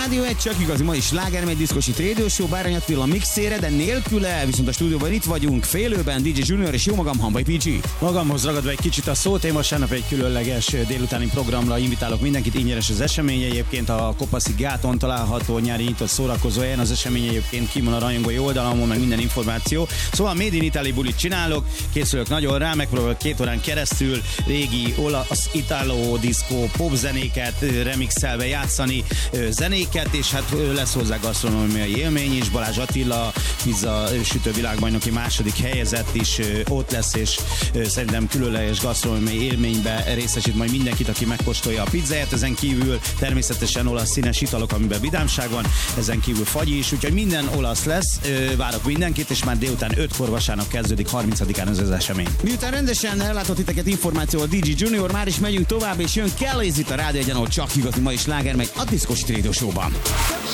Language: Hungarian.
Rádió egy csak igazi mai sláger, megy diszkosít Radio Show, Bárany Attila mixére, de nélküle, viszont a stúdióban itt vagyunk, félőben DJ Junior és jó magam, Hambai PG. Magamhoz ragadva egy kicsit a szót, én vasárnap egy különleges délutáni programra invitálok mindenkit, ingyenes az esemény, egyébként a Kopaszi gáton található nyári nyitott szórakozó helyen, az esemény egyébként kimon a rajongói oldalamon, meg minden információ. Szóval Made in Italy bulit csinálok, készülök nagyon rá, megpróbálok 2 órán keresztül régi olasz, italo, disco, pop zenéket remixelve játszani, zenéket, és hát lesz hozzá gasztronómiai élmény is. Balázs Attila, pizza sütő világbajnoki második helyezett is ott lesz, és szerintem különleges gasztronómiai élménybe részesít majd mindenkit, aki megkóstolja a pizzáját. Ezen kívül természetesen olasz színes italok, amiben vidámság van, ezen kívül fagy is, úgyhogy minden olasz lesz, várok mindenkit, és már délután 5-kor vasárnap kezdődik, 30-án az esemény. Miután rendesen ellátott titeket információ a DJ Junior, már is megyünk tovább, és jön Kelly's itt a Rádió Egyen, ahol csak igazi mai sláger, meg a diszkosít Radio Show-ban.